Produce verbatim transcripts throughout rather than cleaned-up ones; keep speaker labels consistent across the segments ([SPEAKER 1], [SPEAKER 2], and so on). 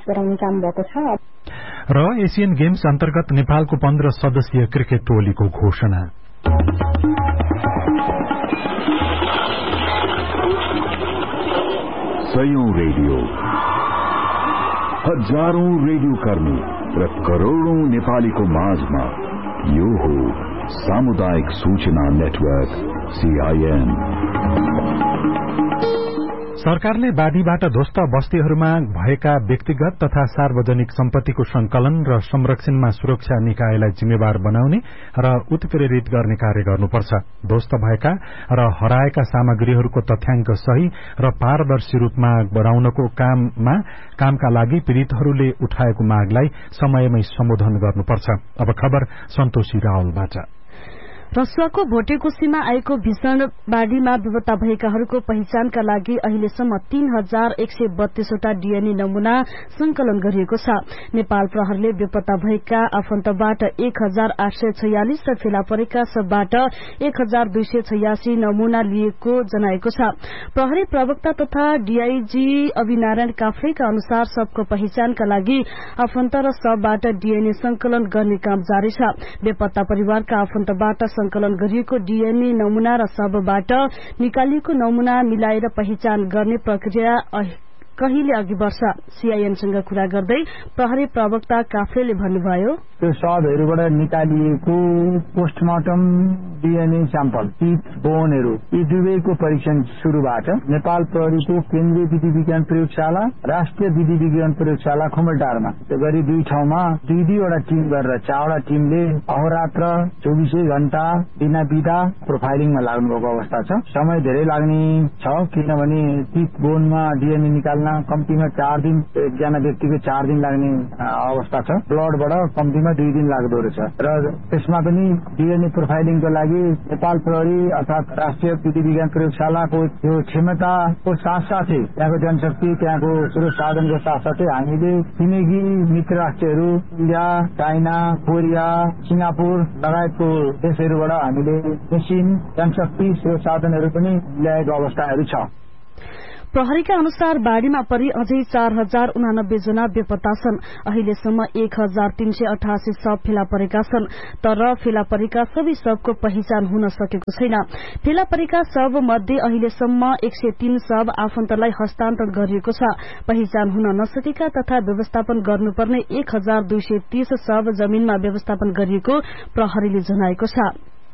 [SPEAKER 1] गराउने काम भएको छ।
[SPEAKER 2] र एशियन गेम्स अन्तर्गत नेपालको पन्ध्र सदस्यीय क्रिकेट टोलीको घोषणा।
[SPEAKER 3] सयौं रेडियो, हजारौं रेडियो कर्मी र करोड़ौं नेपालीको माझमा यो हो सामुदायिक सूचना नेटवर्क सीआईएन।
[SPEAKER 2] सरकारले बाढ़ीबाट ध्वस्त बस्तीहरूमा भएका व्यक्तिगत तथा सार्वजनिक सम्पत्तिको संकलन र संरक्षणमा सुरक्षा निकायलाई जिम्मेवार बनाउने र उत्प्रेरित गर्ने कार्य गर्नुपर्छ। ध्वस्त भएका र हराएका सामग्रीहरूको तथ्याङ्क सही र पारदर्शी रूपमा बनाउनको काममा कामका लागि पीड़ितहरूले उठाएको मागलाई समयमै सम्बोधन गर्नुपर्छ। अब खबर सन्तोषी रावलबाट।
[SPEAKER 4] रसुवाको भोटेकोशीमा आएको भीषण बाढ़ीमा बेपत्ता भएकाहरूको पहिचानका लागि अहिलेसम्म तीन हजार एक सय बत्तीसवटा डीएनए नमूना संकलन गरिएको छ। नेपाल प्रहरले बेपत्ता भएका आफन्तबाट एक हजार आठ सय छयालिस र फेला परेका सबबाट एक हजार दुई सय छयासी नमूना लिएको जनाएको छ। प्रहरी प्रवक्ता तथा डीआईजी अभिनारायण काफ्रेका अनुसार सबको पहिचानका लागि आफन्त र सबबाट डीएनए संकलन गर्ने काम जारी छ। बेपत्ता परिवारका आफन्तबाट संकलन गरिएको डीएनए नमूना र सबबाट निकालिएको नमूना मिलाएर पहिचान गर्ने प्रक्रिया कहिले अघि बढ्छ। सीआईएनसँग कुरा गर्दै प्रहरी प्रवक्ता काफ्रेले भन्नुभयो,
[SPEAKER 5] त्यो सबहरूबाट निकालिएको पोस्टमार्टम डीएनए स्याम्पल टिथ बोनहरू यी दुवैको परीक्षण शुरूबाट नेपाल प्रहरीको केन्द्रीय विधि विज्ञान प्रयोगशाला, राष्ट्रिय विधि विज्ञान प्रयोगशाला खुमलटारमा त्यो गरी दुई ठाउँमा दुई दुईवटा टिम गरेर चारवटा टिमले अहोरात्र चौबिसै घण्टा बिना बिदा प्रोफाइलिङमा लाग्नुभएको अवस्था छ। समय धेरै लाग्ने छ किनभने टिथ बोनमा डीएनए निकाल्न कम्तीमा चार दिन, एकजना व्यक्तिको चार दिन लाग्ने अवस्था छ। ब्लडबाट कम्तीमा दुई दिन लाग्दो रहेछ र त्यसमा पनि डीएनए प्रोफाइलिङको लागि नेपाल प्रहरी अर्थात राष्ट्रिय विधि विज्ञान प्रयोगशालाको त्यो क्षमताको साथसाथै त्यहाँको जनशक्ति, त्यहाँको स्रोत साधनको साथसाथै हामीले छिमेकी मित्र राष्ट्रहरू इन्डिया, चाइना, कोरिया, सिंगापुर लगायतको देशहरूबाट हामीले मेसिन, जनशक्ति, स्रोत साधनहरू पनि ल्याएको अवस्थाहरू छ।
[SPEAKER 4] प्रहरीका अनुसार बाढ़ीमा परि अझै चार हजार उनानब्बे जना बेपत्ता छन्। अहिलेसम्म एक हजार तीन सय अठासी शव फेला परेका छन्, तर फेला परेका सबै शवको पहिचान हुन सकेको छैन। फेला परेका शव मध्ये अहिलेसम्म एक सय तीन शव आफन्तलाई हस्तान्तरण गरिएको छ। पहिचान हुन नसकेका तथा व्यवस्थापन गर्नुपर्ने एक हजार दुई सय तीस शव जमीनमा व्यवस्थापन गरिएको प्रहरीले जनाएको छ।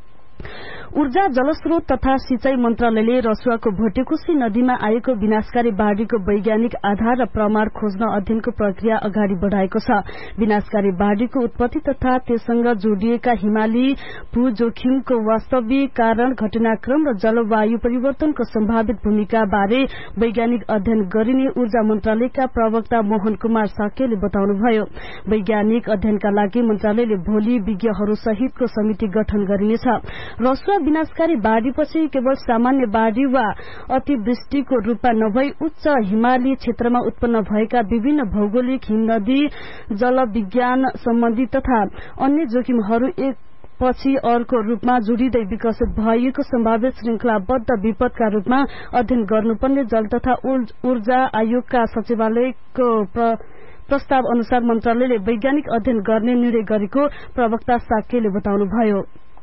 [SPEAKER 4] ऊर्जा, जलस्रोत तथा सिंचाई मन्त्रालयले रसुवाको भोटेकोशी नदीमा आएको विनाशकारी बाढ़ीको वैज्ञानिक आधार र प्रमाण खोज्न अध्ययनको प्रक्रिया अगाडि बढ़ाएको छ। विनाशकारी बाढ़ीको उत्पत्ति तथा त्यससँग जोडिएका हिमाली भू जोखिमको वास्तविक कारण, घटनाक्रम र जलवायु परिवर्तनको सम्भावित भूमिका बारे वैज्ञानिक अध्ययन गरिने ऊर्जा मन्त्रालयका प्रवक्ता मोहन कुमार साक्यले बताउनुभयो। वैज्ञानिक अध्ययनका लागि मन्त्रालयले भोलि विज्ञहरू सहितको समिति गठन गरिनेछ। रसुवा विनाशकारी बाढ़ीपछि केवल सामान्य बाढ़ी वा अतिवृष्टिको रूपमा नभई उच्च हिमाली क्षेत्रमा उत्पन्न भएका विभिन्न भौगोलिक हिमनदी, जलविज्ञान सम्बन्धी तथा अन्य जोखिमहरू एक पछि अर्को रूपमा जोडिँदै विकसित भएको सम्भावित श्रृंखलाबद्ध विपदका रूपमा अध्ययन गर्नुपर्ने जल तथा ऊर्जा आयोगका सचिवालयको प्रस्ताव अनुसार मन्त्रालयले वैज्ञानिक अध्ययन गर्ने निर्णय गरेको प्रवक्ता साक्यले बताउनुभयो।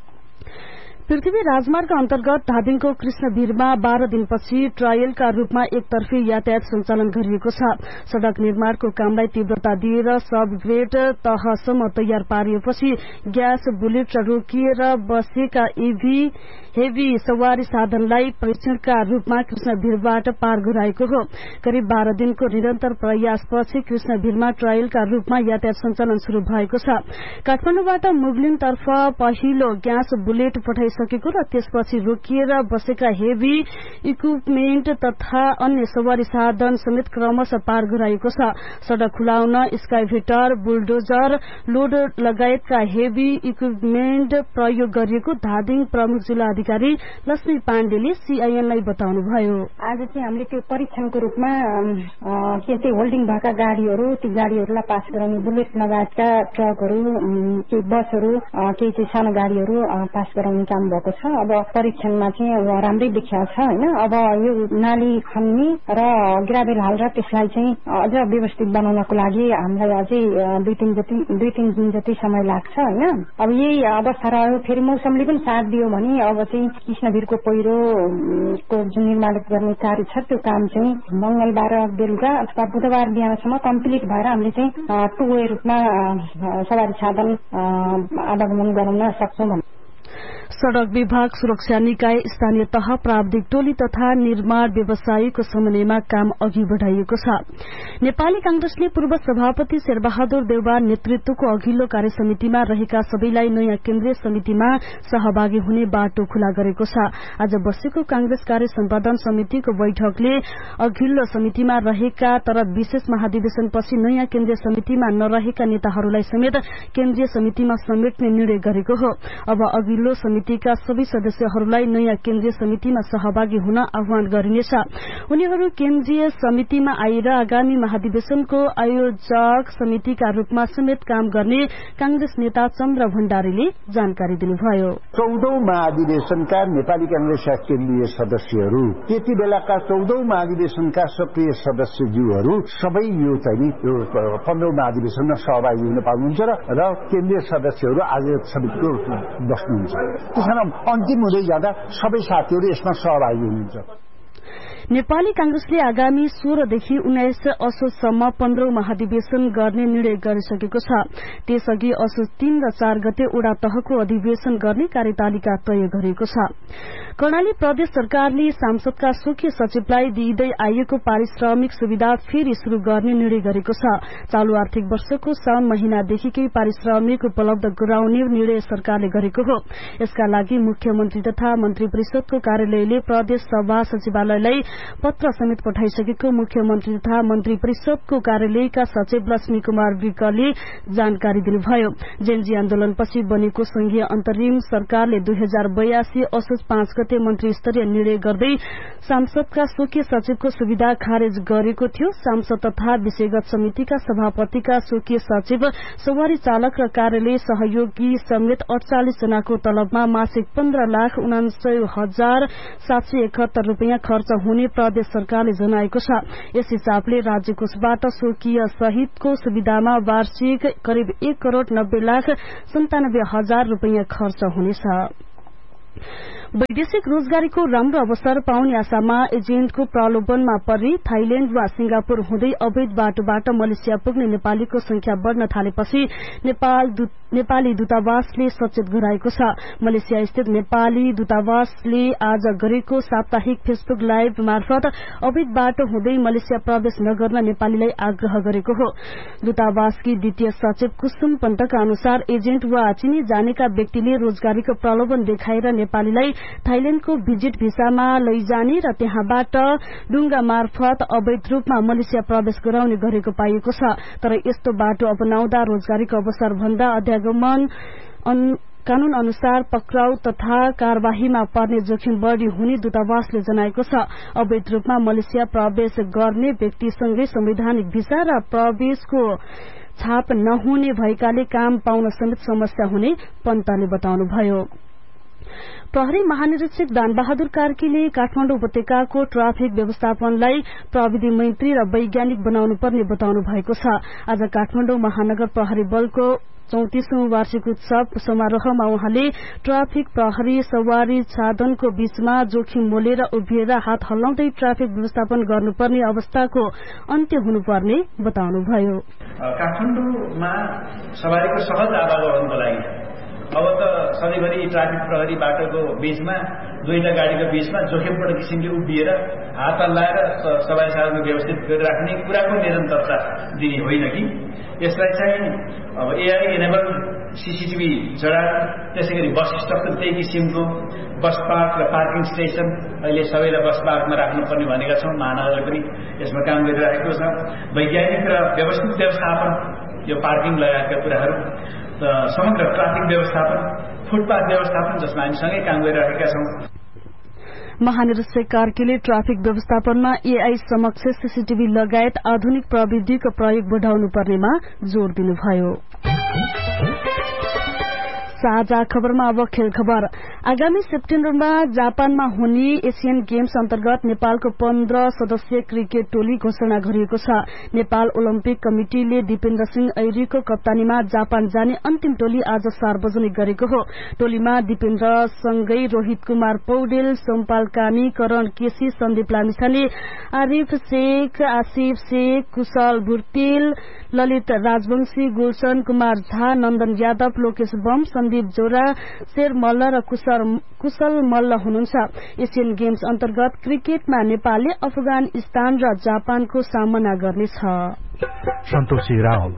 [SPEAKER 4] पृथ्वी राजमार्ग अन्तर्गत धादिङको कृष्णवीरमा बाह्र दिनपछि ट्रायलका रूपमा एकतर्फी यातायात सञ्चालन गरिएको छ। सड़क निर्माणको कामलाई तीव्रता दिएर सब ग्रेड तहसम्म तयार पारिएपछि ग्यास बुलेट रोकिएर बसेका ईभी हेभी सवारी साधनलाई परीक्षणका रूपमा कृष्णवीरबाट पार गराएको हो। करिब बाह्र दिनको निरन्तर प्रयासपछि कृष्णवीरमा ट्रायलका रूपमा यातायात सञ्चालन शुरू भएको छ। काठमाडौँबाट मुगलिनतर्फ पहिलो ग्यास बुलेट पठाइसकेको र त्यसपछि रोकिएर बसेका हेभी इक्विपमेन्ट तथा अन्य सवारी साधन समेत क्रमशः पार गराएको छ। सड़क खुलाउन स्काइभेटर, बुलडोजर, लोड लगायतका हेभी इक्विपमेन्ट प्रयोग गरिएको धादिङ प्रमुख जिल्ला अधिकारी लक्ष्मी पाण्डेले सीआईएनलाई बताउनुभयो।
[SPEAKER 1] आज चाहिँ हामीले त्यो परीक्षणको रूपमा के चाहिँ होल्डिङ भएका गाडीहरू ती गाडीहरूलाई पास गराउने बुलेट लगायतका ट्रकहरू केही बसहरू केही चाहिँ सानो गाडीहरू पास गराउने काम भएको छ। अब परीक्षणमा चाहिँ अब राम्रै देखिएको छ होइन। अब यो नाली खन्ने र ग्राभेल हालेर त्यसलाई चाहिँ अझ व्यवस्थित बनाउनको लागि हामीलाई अझै दुई तिन जति दुई तिन दिन जति समय लाग्छ होइन। अब यही अवस्था रह्यो फेरि मौसमले पनि साथ दियो भने अब चाहिँ कृष्णवीरको पहिरोको जुन निर्माण गर्ने कार्य छ त्यो काम चाहिँ मंगलबार बेलुका अथवा बुधबार बिहानसम्म कम्प्लिट भएर हामीले चाहिँ टु वे रूपमा सवारी साधन आवागमन गराउन सक्छौं भन्ने।
[SPEAKER 4] सड़क विभाग, सुरक्षा निकाय, स्थानीय तह, प्राविधिक टोली तथा निर्माण व्यवसायीको समन्वयमा काम अघि बढ़ाइएको छ। नेपाली कांग्रेसले पूर्व सभापति शेरबहादुर देउवा नेतृत्वको अघिल्लो कार्य समितिमा रहेका सबैलाई नयाँ केन्द्रीय समितिमा सहभागी हुने बाटो खुला गरेको छ। आज बसेको कांग्रेस कार्य सम्पादन समितिको बैठकले अघिल्लो समितिमा रहेका तर विशेष महाधिवेशनपछि नयाँ केन्द्रीय समितिमा नरहेका नेताहरूलाई समेत केन्द्रीय समितिमा समेट्ने निर्णय गरेको हो। अब अघिल्लो समितिका सबै सदस्यहरूलाई नयाँ केन्द्रीय समितिमा सहभागी हुन आह्वान गरिनेछ। उनीहरू केन्द्रीय समितिमा आएर आगामी महाधिवेशनको आयोजक समितिका रूपमा समेत काम गर्ने कांग्रेस नेता चन्द्र भण्डारीले जानकारी दिनुभयो।
[SPEAKER 6] चौधौं महाधिवेशनका नेपाली कांग्रेसका केन्द्रीय सदस्यहरू त्यति बेलाका चौधौं महाधिवेशनका सक्रिय सदस्यज्यूहरू सबै यो चाहिँ यो पन्ध्रौं महाधिवेशनमा सहभागी हुन पाउनुहुन्छ र केन्द्रीय सदस्यहरू आयोजक समितिको बस्नुहुन्छ। त्यसमा अन्तिम हुँदै जाँदा सबै साथीहरू यसमा सहभागी हुनुहुन्छ।
[SPEAKER 4] नेपाली कांग्रेसले आगामी सोह्रदेखि उन्नाइस असोजसम्म पन्ध्रौं महाधिवेशन गर्ने निर्णय गरिसकेको छ। त्यसअघि असोज तीन र चार गते ओडा तहको अधिवेशन गर्ने कार्यतालिका तय गरिएको छ। कर्णाली प्रदेश सरकारले सांसदका स्वकीय सचिवलाई दिइँदै आइएको पारिश्रमिक सुविधा फेरि शुरू गर्ने निर्णय गरेको छ। चालू आर्थिक वर्षको साउन महिनादेखिकै पारिश्रमिक उपलब्ध गराउने निर्णय सरकारले गरेको हो। यसका लागि मुख्यमन्त्री तथा मन्त्री परिषदको कार्यालयले प्रदेश सभा सचिवालयलाई पत्र समेत पठाइसकेको मुख्यमन्त्री तथा मन्त्री परिषदको कार्यालयका सचिव लक्ष्मी कुमार विकले जानकारी दिनुभयो। जेनजी आन्दोलनपछि बनेको संघीय अन्तरिम सरकारले दुई हजार बयासी असोज पाँच गते मन्त्री स्तरीय निर्णय गर्दै सांसदका स्वकीय सचिवको सुविधा खारेज गरेको थियो। सांसद तथा विषयगत समितिका सभापतिका स्वकीय सचिव, सवारी चालक र कार्यालय सहयोगी समेत अड़चालिस जनाको तलबमा मासिक पन्ध्र लाख उनासय हजार सात सय एकहत्तर रूपियाँ खर्च हुने प्रदेश सरकारले जनाएको छ। यस हिसाबले राज्य कोषबाट स्वकीय सहितको सुविधामा वार्षिक करिब एक करोड़ नब्बे लाख सन्तानब्बे हजार रूपियाँ खर्च हुनेछ। वैदेशिक रोजगारीको राम्रो अवसर पाउने आशामा एजेन्टको प्रलोभनमा परि थाइल्याण्ड वा सिंगापुर हुँदै अवैध बाटोबाट मलेसिया पुग्ने नेपालीको संख्या बढ़न थालेपछि नेपाल दु, नेपाली दूतावासले सचेत गराएको छ। मलेसिया स्थित नेपाली दूतावासले आज गरेको साप्ताहिक फेसबुक लाइभ मार्फत अवैध बाटो हुँदै मलेसिया प्रवेश नगर्न नेपालीलाई आग्रह गरेको हो। दूतावासकी द्वितीय सचिव कुसुम पन्तका अनुसार एजेन्ट वा चिनी जानेका व्यक्तिले रोजगारीको प्रलोभन देखाएर नेपालीलाई थाइल्याण्डको भिजिट भिसामा लैजाने र त्यहाँबाट डुंगा मार्फत अवैध रूपमा मलेसिया प्रवेश गराउने गरेको पाइएको छ। तर यस्तो बाटो अपनाउँदा रोजगारीको अवसर भन्दा अध्यागमन कानून अनुसार पक्राउ तथा कार्यवाहीमा पर्ने जोखिम बढ़ी हुने दूतावासले जनाएको छ। अवैध रूपमा मलेसिया प्रवेश गर्ने व्यक्तिसँगै संवैधानिक भिसा र प्रवेशको छाप नहुने भएकाले काम पाउन समेत समस्या हुने पन्तले बताउनुभयो। प्रहरी महानिरीक्षक दानबहादुर कार्कीले काठमाडौँ उपत्यकाको ट्राफिक व्यवस्थापनलाई प्रविधि मैत्री र वैज्ञानिक बनाउनु पर्ने बताउनु भएको छ। आज काठमाडौँ महानगर प्रहरी बलको चौतीसौं वार्षिक उत्सव समारोहमा उहाँले ट्राफिक प्रहरी सवारी साधनको बीचमा जोखिम मोलेर उभिएर हात हल्लाउँदै ट्राफिक व्यवस्थापन गर्नुपर्ने अवस्थाको अन्त्य हुनुपर्ने बताउनुभयो।
[SPEAKER 7] काठमाडौँमा सवारीको सहज आवागमनको लागि अब त सधैँभरि ट्राफिक प्रहरी बाटोको बीचमा दुईटा गाडीको बीचमा जोखिमपूर्ण किसिमले उभिएर हात हल्लाएर सवारी साधन व्यवस्थित गरिराख्ने कुराको निरन्तरता दिने होइन कि यसलाई चाहिँ अब एआई एनेबल सीसीटीभी जडा त्यसै गरी बस स्टप त्यही किसिमको बस पार्क र पार्किङ स्टेशन अहिले सबैलाई बस पार्कमा राख्नुपर्ने भनेका छौँ। महानगरले पनि यसमा काम गरिरहेको छ। वैज्ञानिक र व्यवस्थित व्यवस्थापन यो पार्किङ लगायतका कुराहरू समग्र ट्राफिक व्यवस्थापन फुटपाथ व्यवस्थापन जसमा हामी सँगै काम गरिरहेका छौँ।
[SPEAKER 4] महानिर्देशक कार्कीले ट्राफिक व्यवस्थापनमा एआई समक्ष सीसीटीभी लगायत आधुनिक प्रविधिको प्रयोग बढ़ाउनु पर्नेमा जोड़ दिनुभयो। साझा खबरमा अब खेल खबर। आगामी सेप्टेम्बरमा जापानमा हुने एशियन गेम्स अन्तर्गत नेपालको पन्ध्र सदस्यीय क्रिकेट टोली घोषणा गरिएको छ। नेपाल ओलम्पिक कमिटिले दिपेन्द्र सिंह ऐरीको कप्तानीमा जापान जाने अन्तिम टोली आज सार्वजनिक गरेको हो। टोलीमा दिपेन्द्र सँगै रोहित कुमार पौडेल, सोमपाल कामी, करण केसी, सन्दीप लामिछाने, आरिफ शेख, आसिफ शेख, कुशल भुर्तेल, ललित राजवंशी, गुलशन कुमार झा, नन्दन यादव, लोकेश बम, सन्दीप जोरा, शेर मल्ल र कुशल मल्ल हुनुहुन्छ। एशियन गेम्स अन्तर्गत क्रिकेटमा नेपालले अफगानिस्तान र जापानको सामना गर्नेछ।
[SPEAKER 2] सन्तोषी रावल।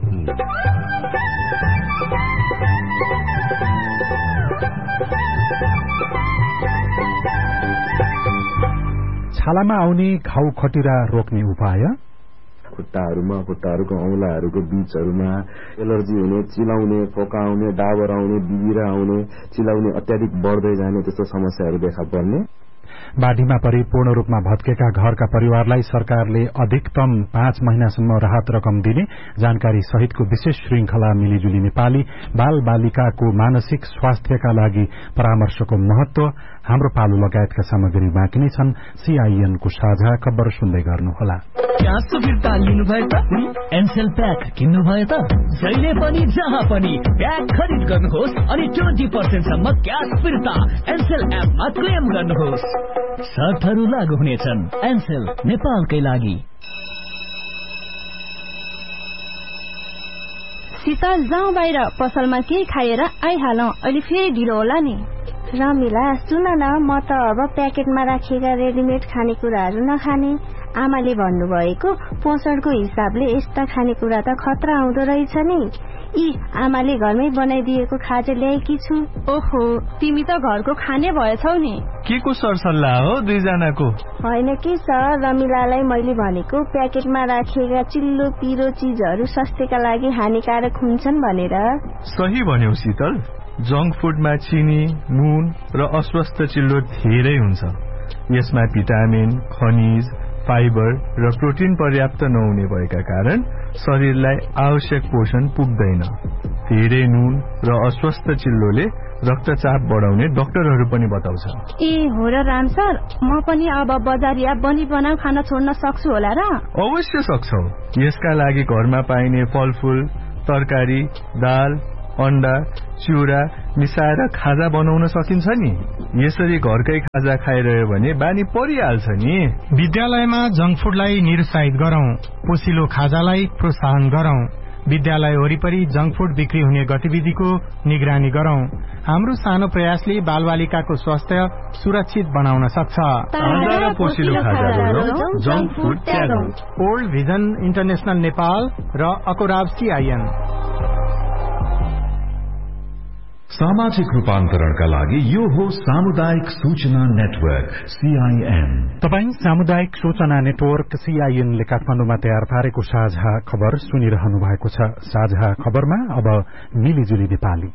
[SPEAKER 2] छालामा आउने घाउ खटिरा रोक्ने उपाय।
[SPEAKER 8] खुट्टाहरूमा खुट्टाहरूको औंलाहरूको बीचहरूमा एलर्जी हुने, चिलाउने, फोका आउने, डाबर आउने, बिबिरा आउने, चिलाउने अत्याधिक बढ्दै जाने त्यस्तो समस्याहरू देखा पर्ने।
[SPEAKER 2] बाढ़ीमा परि पूर्ण रूपमा भत्केका घरका परिवारलाई सरकारले अधिकतम पाँच महिनासम्म राहत रकम दिने जानकारी सहितको विशेष श्रृंखला मिलिजुली नेपाली बाल बालिकाको मानसिक स्वास्थ्यका लागि परामर्शको महत्व, हाम्रो पालो लगायतका सामग्री बाँकी नै छन्। सीआईएनको साझा खबर सुन्दै गर्नुहोला।
[SPEAKER 9] क्या सुविधा लिनुभयो त? एनसेल प्याक किन्नुभयो त? जहिले पनि जहाँ पनि प्याक खरिद गर्नुहोस् अनि ट्वेन्टी पर्सेन्ट सम्म क्यास फिर्ता एनसेल एपमा क्लेम गर्नुहोस्। शर्तहरू लागू हुनेछन्। एनसेल नेपालकै लागि।
[SPEAKER 10] शीतल जाउँ बाहिर, पसलमा केही खाएर आइहालौं, अहिले फेरि ढिलो होला नि।
[SPEAKER 11] रमिला सुन न, म त अब प्याकेटमा राखिएका रेडिमेड खानेकुराहरू नखाने। आमाले भन्नुभएको पोषणको हिसाबले यस्ता खानेकुरा त खतरा आउँदो रहेछ नि। यी आमाले घरमै बनाइदिएको खाजा ल्याएकी छु।
[SPEAKER 10] ओहो, तिमी त घरको खाने भएछौ नि।
[SPEAKER 12] के को सरसल्लाह हो दुईजनाको?
[SPEAKER 11] होइन के सर, रमिलालाई मैले भनेको प्याकेटमा राखिएका चिल्लो पिरो चीजहरू स्वास्थ्यका लागि हानिकारक हुन्छन् भनेर।
[SPEAKER 12] सही भन्यौ शीतल। जंक फूडमा चिनी, नुन र अस्वस्थ चिल्लो धेरै हुन्छ। यसमा भिटामिन, खनिज, फाइबर र प्रोटिन पर्याप्त नहुने भएका कारण शरीरलाई आवश्यक पोषण पुग्दैन। धेरै नुन र अस्वस्थ चिल्लोले रक्तचाप बढाउने डाक्टरहरू पनि बताउँछ।
[SPEAKER 10] ए हो र राम सर, म पनि अब बजारिया बनी बनाऊ खाना छोड्न सक्छु होला र?
[SPEAKER 12] अवश्य सक्छौ। यसका लागि घरमा पाइने फलफूल, तरकारी, दाल, अण्डा, चिउरा मिसाएर खाजा बनाउन सकिन्छ नि। यसरी घरकै खाजा खाइरह्यो भने बानी परिहाल्छ नि।
[SPEAKER 13] विद्यालयमा जंक फूडलाई निरुत्साहित गरौं, पोसिलो खाजालाई प्रोत्साहन गरौं। विद्यालय वरिपरि जंक फूड बिक्री हुने गतिविधिको निगरानी गरौं। हाम्रो सानो प्रयासले बालबालिकाको स्वास्थ्य सुरक्षित बनाउन सक्छ।
[SPEAKER 12] ताजा र पोसिलो खाजा गरौं, junk food त्यागौं।
[SPEAKER 13] Old vision international Nepal र अकोराब सीआईएन।
[SPEAKER 3] सामाजिक रूपान्तरणका लागि यो हो सामुदायिक सूचना नेटवर्क सीआईएन।
[SPEAKER 2] तपाई सामुदायिक सूचना नेटवर्क सीआईएनले काठमाडौँमा तयार पारेको साझा खबर सुनिरहनु भएको छ। साझा खबरमा अब मिलिजुली नेपाली।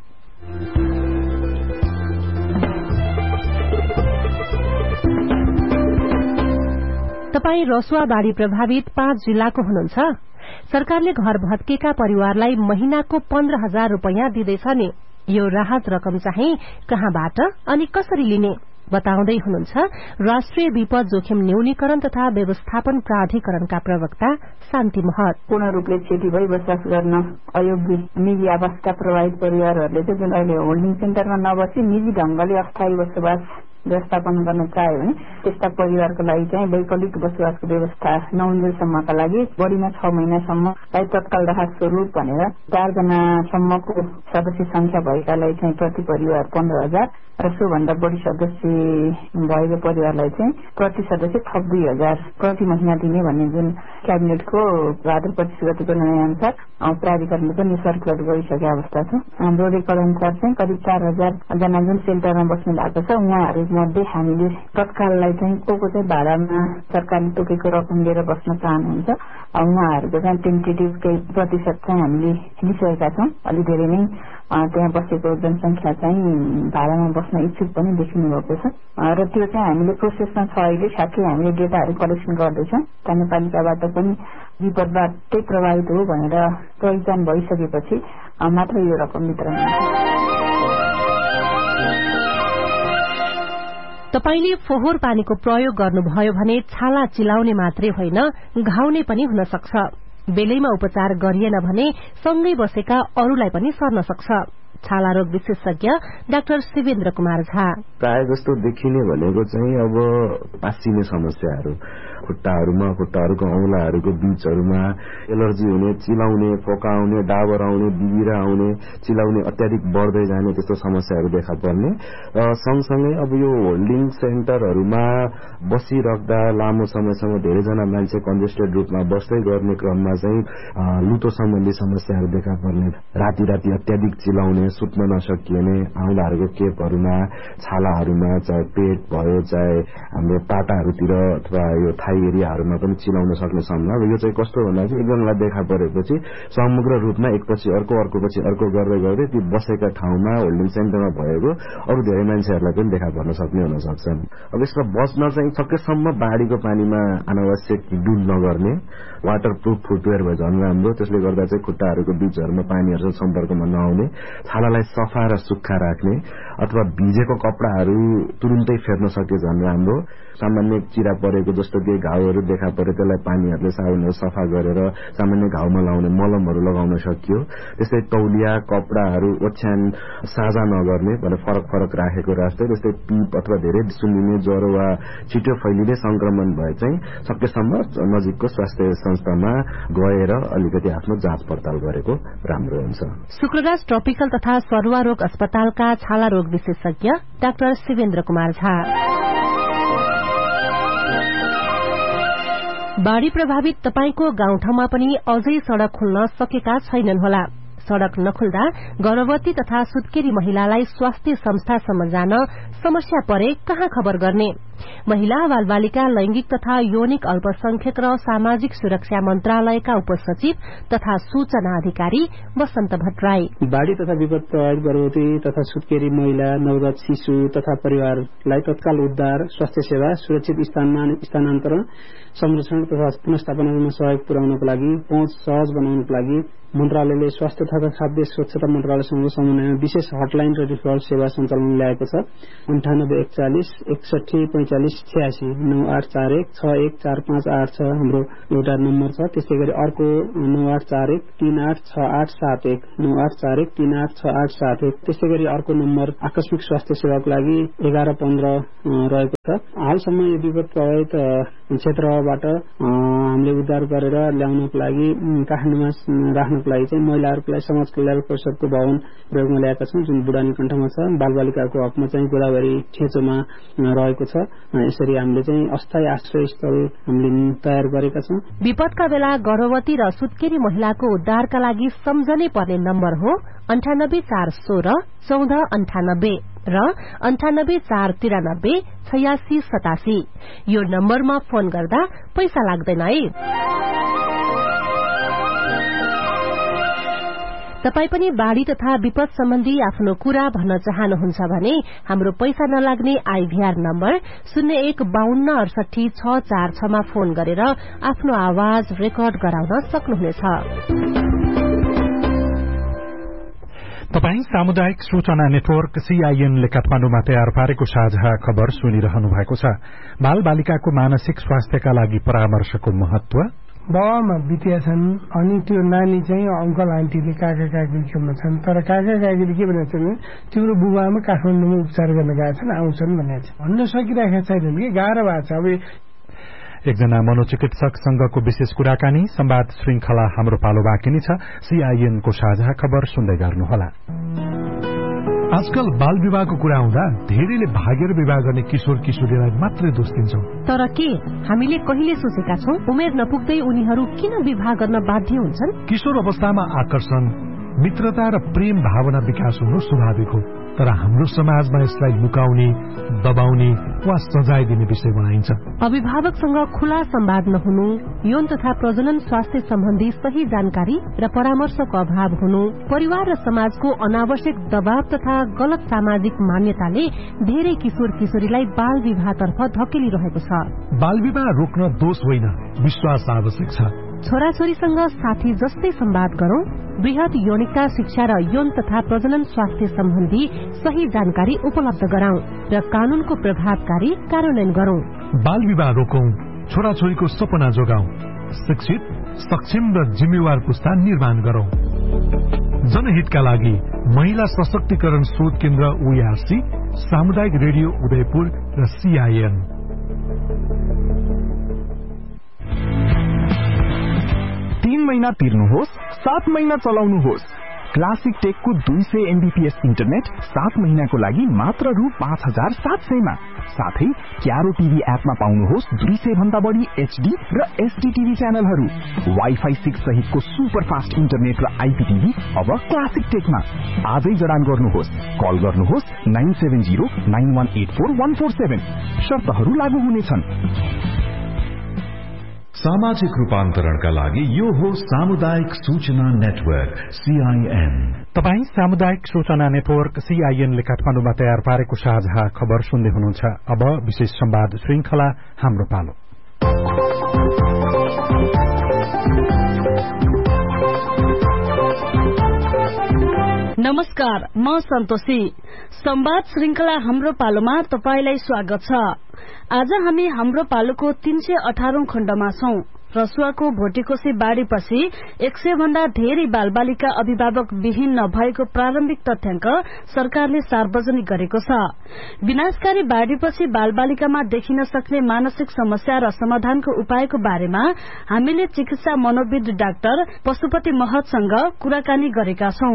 [SPEAKER 14] तपाई रसुवा बाढ़ी प्रभावित पाँच जिल्लाको हुनुहुन्छ। सरकारले घर भत्केका परिवारलाई महिनाको पन्ध्र हजार रूपियाँ दिँदैछ नि। यो राहत रकम चाहिँ कहाँबाट अनि कसरी लिने बताउँदै हुनुहुन्छ राष्ट्रिय विपद जोखिम न्यूनीकरण तथा व्यवस्थापन प्राधिकरणका प्रवक्ता शान्ति महत।
[SPEAKER 15] पूर्ण रूपले क्षति भई बसोबास गर्न अयोग्य निजी आवासका प्रभावित परिवारहरूले चाहिँ जुन अहिले होल्डिङ सेन्टरमा नबसी निजी ढंगले अस्थायी बसोबास व्यवस्थापन गर्न चाह्यो भने त्यस्ता परिवारको लागि चाहिँ वैकल्पिक बसोबासको व्यवस्था नहुन्जेलसम्मका लागि बढीमा छ महिनासम्म तत्काल राहत स्वरूप भनेर चारजनासम्मको सदस्य संख्या भएकालाई चाहिँ प्रति परिवार पन्ध्र हजार र सोभन्दा बढी सदस्य भएको परिवारलाई चाहिँ प्रति सदस्य थप दुई हजार प्रति महिना दिने भन्ने जुन क्याबिनेटको भाद्र पच्चीस गतिको निर्णय अनुसार प्राधिकरणले पनि सर्कुलर गरिसकेको अवस्था छ। हाम्रो रेकर्ड अनुसार चाहिँ करिब चार हजार जना जुन सेन्टरमा बस्नु भएको छ उहाँहरू मध्ये हामीले तत्काललाई चाहिँ को को चाहिँ भाडामा सरकारले तोकेको रकम लिएर बस्न चाहनुहुन्छ उहाँहरूको चाहिँ टेन्टेटिभ केही प्रतिशत चाहिँ हामीले लिइसकेका छौँ। अलि धेरै नै त्यहाँ बसेको जनसङ्ख्या चाहिँ भाडामा बस्न इच्छुक पनि देखिनु भएको छ र त्यो चाहिँ हामीले प्रोसेसमा छ अहिले ठ्याक्कै हामीले डेटाहरू कलेक्सन गर्दैछौँ कार्यपालिकाबाट पनि विपदबाटै प्रभावित हो भनेर पहिचान भइसकेपछि मात्र यो रकम वितरण हुन्छ।
[SPEAKER 14] तपाईले फोहोर पानीको प्रयोग गर्नुभयो भने छाला चिलाउने मात्रै होइन घाउने पनि हुन सक्छ। बेलैमा उपचार गरिएन भने सँगै बसेका अरूलाई पनि सर्न सक्छ। छाला रोग विशेषज्ञ डाक्टर शिवेन्द्र कुमार झा
[SPEAKER 8] प्राय जस्तो देखिने भनेको चाहिँ अब पासिने समस्याहरू खुट्टाहरूमा खुट्टाहरूको औंलाहरूको बीचहरूमा एलर्जी हुने चिलाउने फोकाउने डाबर आउने बिबिरा आउने चिलाउने अत्याधिक बढ्दै जाने त्यस्तो समस्याहरू देखा पर्ने र सँगसँगै अब यो होल्डिङ सेन्टरहरूमा बसिराख्दा लामो समयसम्म धेरैजना मान्छे कन्जेस्टेड रूपमा बस्दै गर्ने क्रममा चाहिँ लुतो सम्बन्धी समस्याहरू देखा पर्ने राति राति अत्याधिक चिलाउने सुत्न नसकिने औंलाहरूको केपहरूमा छालाहरूमा चाहे पेट भयो चाहे हाम्रो पाटाहरूतिर अथवा यो थाई एरियाहरूमा पनि चिलाउन सक्ने सम्भावना। अब यो चाहिँ कस्तो भन्दा चाहिँ एकजनालाई देखा परेपछि समग्र रूपमा एकपछि अर्को अर्कोपछि अर्को गर्दै गर्दै ती बसेका ठाउँमा होल्डिङ सेन्टरमा भएको अरू धेरै मान्छेहरूलाई पनि देखा पर्न सक्ने हुन सक्छन्। अब यसमा बच्न चाहिँ सकेसम्म बाढीको पानीमा अनावश्यक डुब नगर्ने वाटर प्रुफ फुटवेयर भए झन् राम्रो। त्यसले गर्दा चाहिँ खुट्टाहरूको बीचहरूमा पानीहरूसँग सम्पर्कमा नआउने छालालाई सफा र सुक्खा राख्ने अथवा भिजेको कपडाहरू तुरुन्तै फेर्न सके झन् राम्रो। सामान्य चिरा परेको जस्तो कि घाउहरू देखा परे त्यसलाई पानीहरूले साबुनहरू सफा गरेर सामान्य घाउमा लाउने मलमहरू लगाउन सकियो। त्यस्तै तौलिया कपडाहरू ओछ्यान साझा नगर्ने भने फरक फरक राखेको राख्दै त्यस्तै पिप अथवा धेरै सुन्निने ज्वरो वा छिटो फैलिने संक्रमण भए चाहिँ सकेसम्म नजिकको स्वास्थ्य संस्थामा गएर अलिकति आफ्नो जाँच पडताल गरेको राम्रो हुन्छ।
[SPEAKER 14] शुक्रराज ट्रपिकल तथा सरुवा रोग अस्पतालका छाला रोग विशेषज्ञ डाक्टर शिवेन्द्र कुमार झा। बाढ़ी प्रभावित तपाईको गाउँठाउँमा पनि अझै सड़क खुल्न सकेका छैनन् होला। सड़क नखुल्दा गर्भवती तथा सुत्केरी महिलालाई स्वास्थ्य संस्थासम्म जान समस्या परे कहाँ खबर गर्ने? महिला बालबालिका लैंगिक तथा यौनिक अल्पसंख्यक र सामाजिक सुरक्षा मन्त्रालयका उपसचिव तथा सूचना अधिकारी वसन्त भट्टराई
[SPEAKER 16] बाढ़ी तथा विपद प्रभावित गर्भवती तथा सुत्केरी महिला नवजात शिशु तथा परिवारलाई तत्काल उद्धार स्वास्थ्य सेवा सुरक्षित स्थानमा स्थानान्तरण संरक्षण तथा पुनर्स्थापनामा सहयोग पुर्याउनको लागि पहुँच सहज बनाउनको लागि मन्त्रालयले स्वास्थ्य तथा खाद्य स्वच्छता मन्त्रालयसँग समन्वयमा विशेष हटलाइन र रिफरल सेवा सञ्चालन ल्याएको छ। अन्ठानब्बे एकचालिस एकसठी पैंचालिस छयासी नौ आठ चार एक छ एक चार पाँच आठ छ हाम्रो एउटा नम्बर छ। त्यस्तै गरी अर्को नौ आठ चार एक तीन आठ छ आठ सात एक नौ आठ चार एक तीन आठ छ आठ सात एक। त्यस्तै गरी अर्को नम्बर आकस्मिक स्वास्थ्य सेवाको लागि एघार पन्ध्र रहेको छ। हालसम्म यो विपद प्रभावित क्षेत्रबाट हामीले उद्धार गरेर ल्याउनको लागि काठमाडौँमा राख्नको लागि चाहिँ महिलाहरूको लागि समाज कल्याण परिषदको भवन प्रयोगमा ल्याएका छौं जुन बुढानी कण्ठमा छ। बालबालिकाको हकमा चाहिँ गोदावरी ठेचोमा रहेको छ। यसरी हामीले चाहिँ अस्थायी आश्रय स्थल हामीले तयार गरेका छौं।
[SPEAKER 14] विपदका बेला गर्भवती र सुत्केरी महिलाको उद्धारका लागि सम्झनै पर्ने नम्बर हो अन्ठानब्बे चार सोह्र चौध अन्ठानब्बे र अन्ठानब्बे चार तिरानब्बे छयासी सतासी। यो नम्बरमा फोन गर्दा पैसा लाग्दैन है। तपाई पनि बाढ़ी तथा विपद सम्बन्धी आफ्नो कुरा भन्न चाहनुहुन्छ भने हाम्रो पैसा नलाग्ने आईभीआर नम्बर शून्य एक बाहन्न अडसठी छ चार छ मा फोन गरेर आफ्नो आवाज रेकर्ड गराउन सक्नुहुनेछ।
[SPEAKER 2] तपाई सामुदायिक सूचना नेटवर्क सीआईएन ले काठमाडौँमा तयार पारेको साझा खबर सुनिरहनु भएको छ। बाल बालिकाको मानसिक स्वास्थ्यका लागि परामर्शको महत्व
[SPEAKER 17] बाबामा बितिया छन् अनि त्यो नानी चाहिँ अंकल आन्टीले काका काकीकोमा छन् तर काका काकीले के भनेको छन् तिम्रो बुबामा काठमाडौँमा उपचार गर्न गएका छन् आउँछन् भनेको छ। भन्न सकिरहेका छैनन् कि गाह्रो भएको छ। अब
[SPEAKER 2] एकजना मनोचिकित्सकसँगको विशेष कुराकानी संवाद श्रृंखला हाम्रो पालो बाँकी नै छ। सीआईएनको साझा खबर सुन्दै गर्नुहोला।
[SPEAKER 18] आजकल बाल विवाहको कुरा आउँदा धेरैले भागेर विवाह गर्ने किशोर किशोरीलाई मात्रै दोष दिन्छौं।
[SPEAKER 14] तर के हामीले कहिले सोचेका छौं उमेर नपुग्दै उनीहरू किन विवाह गर्न बाध्य हुन्छन्?
[SPEAKER 18] किशोर अवस्थामा आकर्षण मित्रता र प्रेम भावना विकास हुनु स्वाभाविक हो। तर हाम्रो समाजमा यसलाई लुकाउने, दबाउने वा सजाय दिने विषय बनाइन्छ।
[SPEAKER 14] अभिभावकसँग खुला संवाद नहुनु, यौन तथा प्रजनन स्वास्थ्य सम्बन्धी सही जानकारी र परामर्शको अभाव हुनु, परिवार र समाजको अनावश्यक दबाव तथा गलत सामाजिक मान्यताले धेरै किशोर किशोरीलाई बाल विवाहतर्फ धकेलिरहेको छ।
[SPEAKER 18] बाल विवाह रोक्न दोष होइन, विश्वास आवश्यक छ।
[SPEAKER 14] छोराछोरीसँग साथी जस्तै संवाद गरौं, वृहत यौनिकता शिक्षा र यौन तथा प्रजनन स्वास्थ्य सम्बन्धी सही जानकारी उपलब्ध गराउँ र कानूनको प्रभावकारी कार्यान्वयन गरौं।
[SPEAKER 18] बाल विवाह रोकौं, छोराछोरीको सपना जोगाउँ, शिक्षित, सक्षम र जिम्मेवार पुस्ता निर्माण गरौं। जनहितका लागि महिला सशक्तिकरण शोध केन्द्र ओआरसी, सामुदायिक रेडियो उदयपुर र सीआईएन।
[SPEAKER 19] तीन महिना तिर्नुहोस्, सात महिना चलाउनुहोस्। क्लासिक टेकको दुई सय एमबीपीएस इन्टरनेट सात महिनाको लागि मात्र रु पाँच हजार सात सयमा। साथै क्यारो टिभी एपमा पाउनुहोस् दुई सय भन्दा बढी एचडी र एसडी टिभी च्यानलहरू। वाइफाई सिक्स सहितको सुपर फास्ट इन्टरनेट र आइपीटिभी अब क्लासिक टेकमा। आजै जडान गर्नुहोस्, कल गर्नुहोस् nine seven zero nine one eight four one four seven. शर्तहरू लागू हुनेछन्।
[SPEAKER 3] सामाजिक रूपान्तरणका लागि यो हो सामुदायिक सूचना नेटवर्क सीआईएन।
[SPEAKER 2] तपाई सामुदायिक सूचना नेटवर्क सीआईएनले काठमाडौँमा तयार पारेको साझा खबर सुन्दै हुनुहुन्छ। अब विशेष संवाद श्रृंखला हाम्रो पालो।
[SPEAKER 4] नमस्कार, म सन्तोषी। संवाद श्रृंखला हाम्रो पालोमा तपाईलाई स्वागत छ। आज हामी हाम्रो पालोको तीन सय अठारौं खण्डमा छौं। रसुवाको भोटेकोशी बाढ़ीपछि एक सय भन्दा धेरै बालबालिका अभिभावक विहीन नभएको प्रारम्भिक तथ्याङ्क सरकारले सार्वजनिक गरेको छ। विनाशकारी बाढ़ीपछि बालबालिकामा देखिन सक्ने मानसिक समस्या र समाधानको उपायको बारेमा हामीले चिकित्सा मनोविद डाक्टर पशुपति महतसँग कुराकानी गरेका छौं।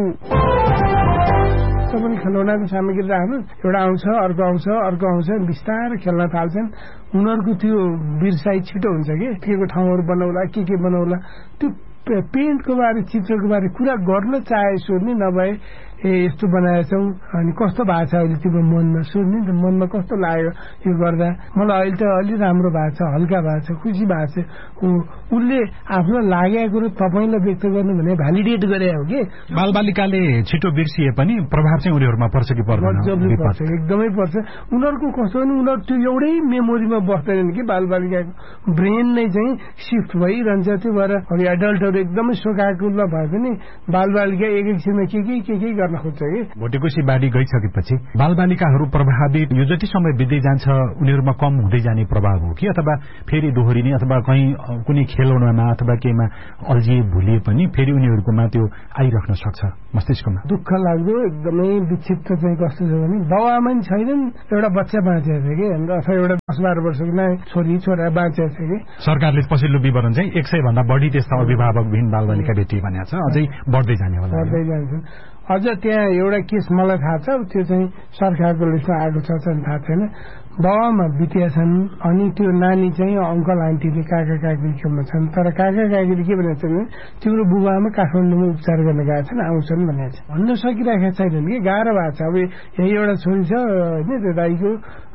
[SPEAKER 17] पनि खेलौनाको सामग्री राख्नु, एउटा आउँछ, अर्को आउँछ, अर्को आउँछ, बिस्तारै खेल्न थाल्छन्। उनीहरूको त्यो बिर्साइ छिटो हुन्छ कि के को ठाउँहरू बनाउला, के के बनाउला, त्यो पेन्टको बारे, चित्रको बारे कुरा गर्न चाहे सोध्ने, नभए ए यस्तो बनाएछौ अनि कस्तो भएको छ अहिले तिम्रो मनमा सोध्ने, त मनमा कस्तो लाग्यो यो गर्दा। मलाई अहिले त अलि राम्रो भएको छ, हल्का भएको छ, खुसी भएको छ। उसले आफ्नो लागेको कुरो तपाईँलाई व्यक्त गर्नु भने भ्यालिडेट गरे हो कि।
[SPEAKER 2] बालबालिकाले छिटो बिर्सिए पनि प्रभाव चाहिँ उनीहरूमा पर्छ कि पर्दैन?
[SPEAKER 17] पर्छ, एकदमै पर्छ। उनीहरूको कस्तो भने उनीहरू त्यो एउटै मेमोरीमा बस्दैनन् कि। बालबालिकाको ब्रेन नै चाहिँ सिफ्ट भइरहन्छ। त्यो भएर अब एडल्टहरू एकदमै शोकाकुल भए पनि बालबालिका एक एकछिनमा के के के के गर्न खोज्छ कि।
[SPEAKER 2] भोटेकोशी बाढ़ी गइसकेपछि बालबालिकाहरू प्रभावित यो जति समय बित्दै जान्छ उनीहरूमा कम हुँदै जाने प्रभाव हो कि, अथवा फेरि दोहोरिने, अथवा कहीँ कुनै खेलौनामा अथवा केहीमा अल्झिए भुलिए पनि फेरि उनीहरूकोमा त्यो आइराख्न सक्छ मस्तिष्कमा?
[SPEAKER 17] दुःख लाग्दो, एकदमै विक्षिप्त चाहिँ कस्तो छ भने बाबुआमा नि छैनन्, एउटा बच्चा बाँचेको छ कि, अथवा एउटा दस बाह्र वर्षको नै छोरी छोरा बाँचेको छ कि।
[SPEAKER 2] सरकारले पछिल्लो विवरण चाहिँ एक सय भन्दा बढी त्यस्ता अभिभावकविहीन बालबालिका भेटिए भनेको छ, अझै बढ्दै जाने होला।
[SPEAKER 17] बढ्दै जान्छन्। अझ त्यहाँ एउटा केस मलाई थाहा छ, त्यो चाहिँ सरकारको लिस्टमा आएको छ थाहा छैन। बाबामा बितिया छन्, अनि त्यो नानी चाहिँ अङ्कल आन्टीले काका काकीकोमा छन्। तर काका काकीले के भनेको छ भने तिम्रो बुबामा काठमाडौँमा उपचार गर्न गएको छन्, आउँछन् भनेको छ। भन्न सकिरहेका छैनन् कि, गाह्रो भएको छ। अब यही एउटा छोरी छ होइन, त्यो दाईको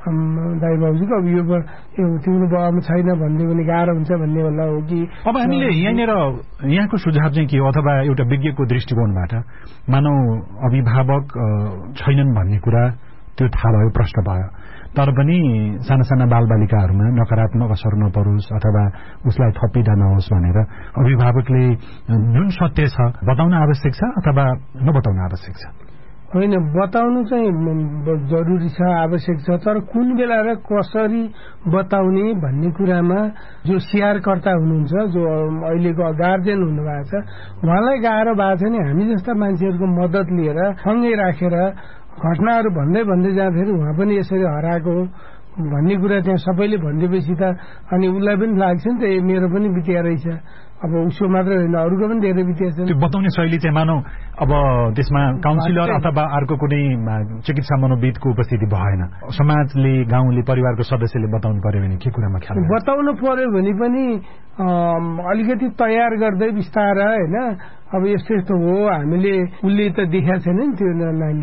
[SPEAKER 17] दाई बाबुजीको, अब यो तिम्रो बाबामा छैन भनिदियो भने गाह्रो हुन्छ भन्ने होला हो कि।
[SPEAKER 2] अब हामीले यहाँनिर यहाँको सुझाव चाहिँ के हो, अथवा एउटा विज्ञको दृष्टिकोणबाट मानव अभिभावक छैनन् भन्ने कुरा त्यो थाहा भयो, प्रश्न भयो, तर पनि साना साना बालबालिकाहरूमा नकारात्मक असर नपरोस् अथवा उसलाई थपिँदा नहोस् भनेर अभिभावकले जुन सत्य छ बताउन आवश्यक छ अथवा नबताउन आवश्यक छ?
[SPEAKER 17] होइन, बताउनु चाहिँ जरुरी छ, आवश्यक छ, तर कुन बेला र कसरी बताउने भन्ने कुरामा जो स्याहारकर्ता हुनुहुन्छ, जो अहिलेको गार्जियन हुनुभएको छ, उहाँलाई गाह्रो भएको छ नि। हामी जस्ता मान्छेहरूको मद्दत लिएर सँगै राखेर घटनाहरू भन्दै भन्दै जाँदाखेरि उहाँ पनि यसरी हराएको भन्ने कुरा त्यहाँ सबैले भनिदिएपछि त अनि उसलाई पनि लाग्छ नि त, ए मेरो पनि बितिया रहेछ। अब उसको मात्र होइन, अरूको पनि धेरै बितिया छ।
[SPEAKER 2] त्यो बताउने शैली चाहिँ मानौ अब त्यसमा काउन्सिलर अथवा अर्को कुनै चिकित्सा मनोविदको उपस्थिति भएन, समाजले, गाउँले, परिवारको सदस्यले बताउनु पर्यो भने के कुरामा ख्याल
[SPEAKER 17] बताउनु पर्यो भने पनि अलिकति तयार गर्दै बिस्तार होइन। अब यस्तो यस्तो हो, हामीले उसले त देखाएको छैन नि त्यो नानीले,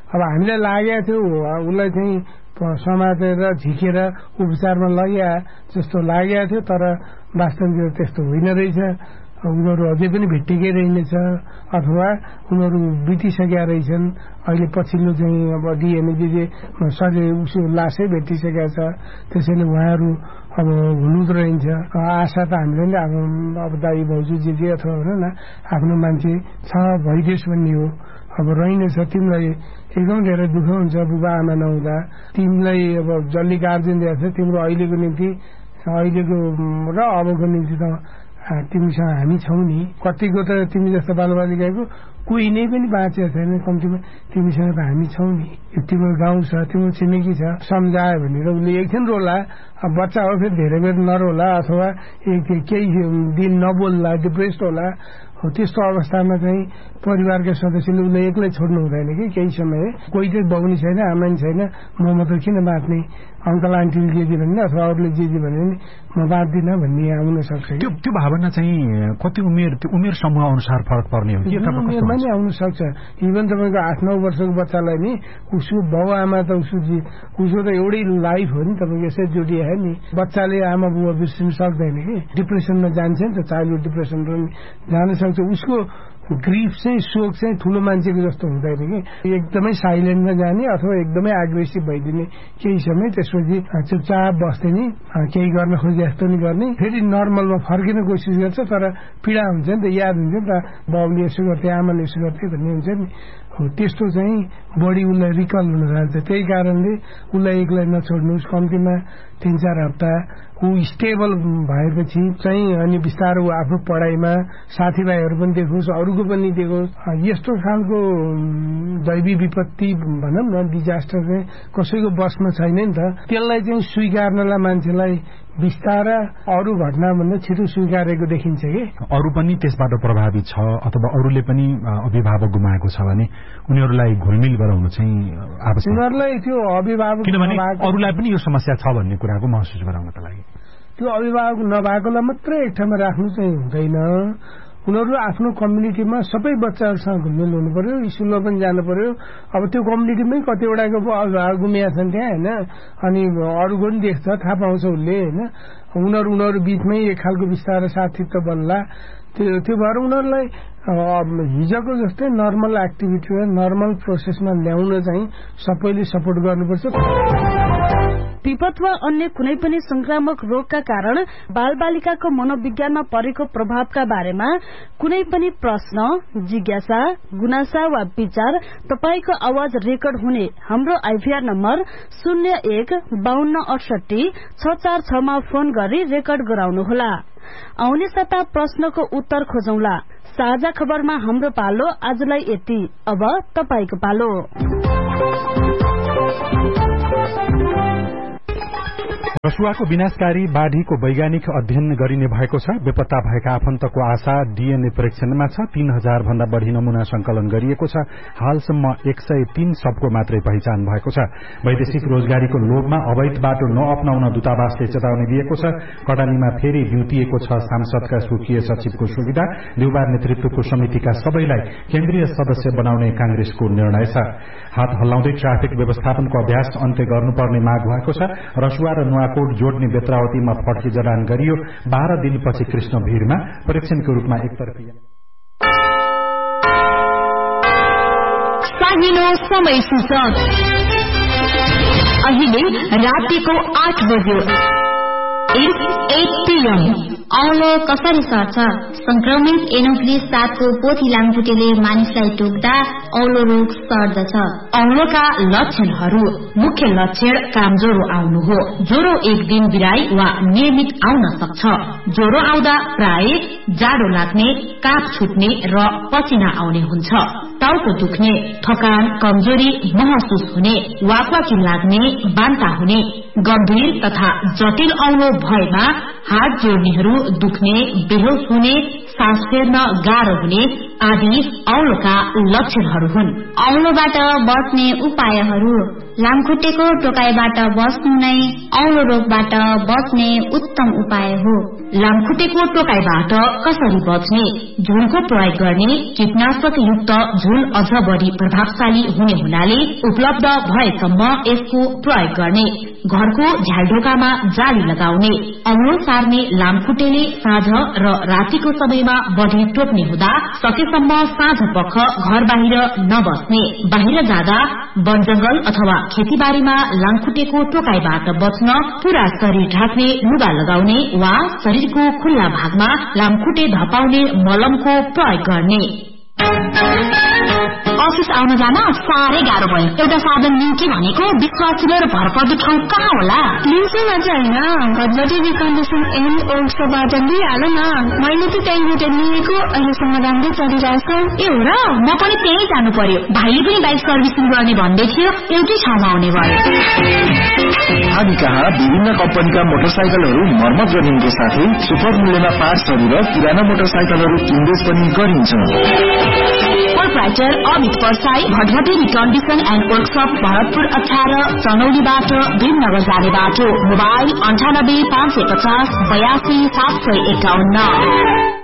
[SPEAKER 17] अब हामीलाई लागेको थियो उसलाई चाहिँ समातेर झिकेर उपचारमा लगिया जस्तो लागेको थियो, तर वास्तविक त्यस्तो होइन रहेछ। उनीहरू अझै पनि भेटिएकै रहेनछ अथवा उनीहरू बितिसकेका रहेछन्। अहिले पछिल्लो चाहिँ अब डिएनए जे सके उसो लासै भेटिसकेका छ। त्यसैले उहाँहरू अब हुनु त रहन्छ। आशा त हामीले नि अब दाई भाउजू जे जे अथवा भन न आफ्नो मान्छे छ भइदियोस् भन्ने हो। अब रहेनछ, तिमीलाई एकदम धेरै दुःख हुन्छ बुबा आमा नहुँदा। तिमीलाई अब जल्दी गार्जेन दिएको छ, तिम्रो अहिलेको निम्ति अहिलेको र अबको निम्ति त तिमीसँग हामी छौ नि। कतिको त तिमी जस्तो बालबालिकाको कोही नै पनि बाँचेको छैन, कम्तीमा तिमीसँग त हामी छौ नि। तिम्रो गाउँ छ, तिम्रो छिमेकी छ, सम्झायो भनेर उसले एकछिन रोला। अब बच्चा हो फेरि धेरै बेर नरोला अथवा केही दिन नबोल्ला, डिप्रेस्ड होला। हो त्यस्तो अवस्थामा चाहिँ परिवारका सदस्यले उसलाई एक्लै छोड्नु हुँदैन कि केही समय। कोही चाहिँ बाउनी छैन, आमा नि छैन, म मात्र किन बाँच्ने, अङ्कल आन्टीले जे जे भन्ने अथवा अरूले जे जे भने नि म बाँच्दिनँ भन्ने आउन सक्छ।
[SPEAKER 2] त्यो त्यो भावना चाहिँ कति उमेर त्यो उमेर समूह अनुसार फरक पर्ने हो कि
[SPEAKER 17] उमेरमा नि आउन सक्छ। इभन तपाईँको आठ नौ वर्षको बच्चालाई नि उसको बाउ आमा त उसको उसको त एउटै लाइफ हो नि, तपाईँको यसै जोडिया है नि। बच्चाले आमा बुवा बिर्सिन सक्दैन कि, डिप्रेसनमा जान्छ नि त, चाइल्डहुड डिप्रेसन पनि जान सक्छ। उसको ग्रिफ चाहिँ शोक चाहिँ ठुलो मान्छेको जस्तो हुँदैन कि, एकदमै साइलेन्टमा जाने अथवा एकदमै एग्रेसिभ भइदिने केही समय, त्यसपछि चुपचाप बस्दै नि केही गर्न खोजे जस्तो नि गर्ने, फेरि नर्मलमा फर्किन कोसिस गर्छ। तर पीडा हुन्छ नि त, याद हुन्छ नि त, बाउले यसो गर्थे आमाले यसो गर्थे भन्ने हुन्छ नि। हो त्यस्तो चाहिँ बढी उसलाई रिकल हुन जान्छ। त्यही कारणले उसलाई एक्लै नछोड्नुहोस्, कम्तीमा तीन चार हप्ता ऊ स्टेबल भएपछि चाहिँ अनि बिस्तारो आफ्नो पढाइमा साथीभाइहरू पनि देखोस्, अरूको पनि देखोस्। यस्तो खालको दैवी विपत्ति भनौँ न, डिजास्टर चाहिँ कसैको बसमा छैन नि त। त्यसलाई चाहिँ स्वीकार्नलाई मान्छेलाई बिस्तारा अरू घटनाभन्दा छिटो स्वीकारेको देखिन्छ कि।
[SPEAKER 2] अरू पनि त्यसबाट प्रभावित छ अथवा अरूले पनि अभिभावक गुमाएको छ भने उनीहरूलाई घुलमिल गराउनु चाहिँ आवश्यक।
[SPEAKER 17] उनीहरूलाई त्यो अभिभावक
[SPEAKER 2] किनभने अरूलाई पनि यो समस्या छ भन्ने कुराको महसुस गराउनको लागि
[SPEAKER 17] त्यो अभिभावक नभएकोलाई मात्रै एक ठाउँमा राख्नु चाहिँ हुँदैन। उनीहरू आफ्नो कम्युनिटीमा सबै बच्चाहरूसँग घुलमिल हुनु पर्यो, स्कुलमा पनि जानु पर्यो। अब त्यो कम्युनिटीमै कतिवटाको अभिभावक गुमिया छन् त्यहाँ होइन, अनि अरूको पनि देख्छ, थाहा पाउँछ उसले होइन। उनीहरू उनीहरू बिचमै एक खालको बिस्तारै साथीत्व बन्ला। त्यो त्यो भएर उनीहरूलाई हिजोको जस्तै नर्मल एक्टिभिटीमा नर्मल प्रोसेसमा ल्याउन चाहिँ सबैले सपोर्ट गर्नुपर्छ।
[SPEAKER 4] विपद वा अन्य कुनै पनि संक्रामक रोगका कारण बालबालिकाको मनोविज्ञानमा परेको प्रभावका बारेमा कुनै पनि प्रश्न, जिज्ञासा, गुनासा वा विचार तपाईको आवाज रेकर्ड हुने हाम्रो आइभीआर नम्बर शून्य एक बाहन्न अडसठी छ चार छ मा फोन गरी रेकर्ड गराउनुहोला। आउने साता प्रश्नको उत्तर खोजौंला। साझा खबरमा हाम्रो पालो आजलाई यति। अब तपाईको पालो।
[SPEAKER 2] रसुवाको विनाशकारी बाढ़ीको वैज्ञानिक अध्ययन गरिने भएको छ। बेपत्ता भएका आफन्तको आशा डीएनए परीक्षणमा छ। तीन हजार भन्दा बढ़ी नमूना संकलन गरिएको छ। हालसम्म एक सय तीन सबको मात्रै पहिचान भएको छ। वैदेशिक रोजगारीको लोभमा अवैध बाटो नअपनाउन दूतावासले चेतावनी दिएको छ। कडानीमा फेरि बिउतिएको छ सांसदका स्वकीय सचिवको सुविधा। देउबार नेतृत्वको समितिका सबैलाई केन्द्रीय सदस्य बनाउने कांग्रेसको निर्णय छ। हात हल्लाउँदै ट्राफिक व्यवस्थापनको अभ्यास अन्त्य गर्नुपर्ने माग भएको छ। रसुवा र नुवाकोट जोड्ने बेत्रावतीमा फड्की जडान गरियो। बाह्र दिनपछि कृष्ण भीरमा परीक्षणको रूपमा एकतर्फी
[SPEAKER 20] समय सूचक अहिले रातिको आठ बज्यो। औलो कसरी सर्छ? संक्रमित एनोफिलिस सातको पोथी लामखुट्टेले मानिसलाई टोक्दा औलो रोग सर्दछ। औलोका लक्षणहरू: मुख्य लक्षण कामज्वरो आउनु हो। ज्वरो एक दिन बिराई वा नियमित आउन सक्छ। ज्वरो आउँदा प्राय जाडो लाग्ने, काप छुट्ने र पसिना आउने हुन्छ। टाउको दुख्ने, थकान, कमजोरी महसुस हुने, वाकवाकी लाग्ने, बान्ता हुने, गम्भीर तथा जटिल औलो भएमा हात जोड्नेहरू दुख्ने, बेहोस हुने, सास फेर्न गाह्रो हुने आदि औलोका लक्षणहरू हुन्। औलोबाट बच्ने उपायहरू। लामखुट्टेको टोकाइबाट बच्नु नै औलो रोगबाट बच्ने उत्तम उपाय हो। लामखुट्टेको टोकाइबाट कसरी बच्ने? झुलको प्रयोग गर्ने। कीटनाशक युक्त झुल अझ बढी प्रभावशाली हुने हुनाले उपलब्ध भएसम्म यसको प्रयोग गर्ने। घरको झ्यालढोकामा जाली लगाउने। औलो सार्ने लामखुट्टेले साँझ र रातिको समयमा बढी टोक्ने हुँदा सकेसम्म साँझ पख घर बाहिर नबस्ने। बाहिर जाँदा वनजंगल अथवा खेतीबारीमा लामखुट्टेको टोकाइबाट बच्न पूरा शरीर ढाक्ने लुगा लगाउने वा शरीरको खुल्ला भागमा लामखुट्टे धपाउने मलमको प्रयोग गर्ने। अफिस आउन जान साह्रै गाह्रो भयो। एउटा साधन लिन्छु भनेको विश्वासिलो र भरपर्दो ठाउँ कहाँ होला?
[SPEAKER 11] लिन्छु मात्र होइन, घरबटी रिकन्डिसन एन्ड वर्कसपबाट लिइहाल न। मैले त त्यहीँबाट लिएको, अहिलेसम्म राम्रै चलिरहेछ।
[SPEAKER 20] ए हो र, म पनि त्यही जानु पर्यो। भाइले पनि बाइक सर्भिसिङ गर्ने भन्दै थियो, एउटै ठाउँमा आउने भयो।
[SPEAKER 21] हामी कहाँ विभिन्न कम्पनीका मोटरसाइकलहरू मर्मत गरिनुको साथै सुपर मूल्यमा पार्ट्सहरू र पुराना मोटरसाइकलहरू किनबेच पनि गरिन्छ।
[SPEAKER 20] Proprietor Amit Parsai, भटभटे recondition and workshop, Bharatpur अठारह, चनौलीबाट भीमनगर जाने बाटो। मोबाइल अन्ठानब्बे पाँच सय पचास बयासी सात सय एकाउन्न।